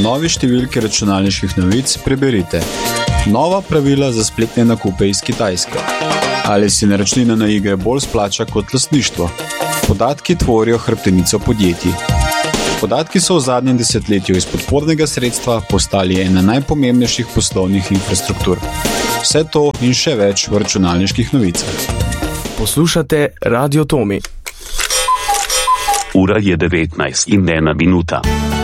novi številki računalniških novic preberite: nova pravila za spletne nakupe iz Kitajske. Ali si naročnina na igre bolj splača kot lastništvo? Podatki tvorijo hrbtenico podjetij. Podatki so v zadnjem desetletju iz podpornega sredstva postali ena najpomembnejših poslovnih infrastruktur. Vse to in še več v računalniških novicah. Poslušate Radio Tomi. Ura je 19:01.